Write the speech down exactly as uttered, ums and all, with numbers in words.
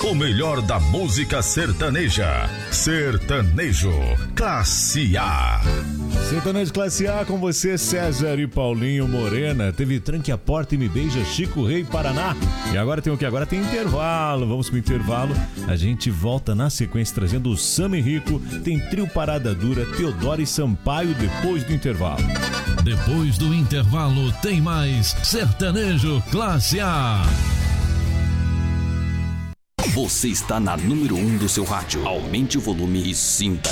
O melhor da música sertaneja. Sertanejo Classe A. Sertanejo Classe A com você, César e Paulinho Morena. Teve Tranque a Porta e Me Beija, Chico Rei, Paraná. E agora tem o que? Agora tem intervalo. Vamos pro intervalo. A gente volta na sequência trazendo o Sam Rico. Tem Trio Parada Dura, Teodoro e Sampaio depois do intervalo. Depois do intervalo tem mais Sertanejo Classe A. Você está na número um do seu rádio. Aumente o volume e sinta.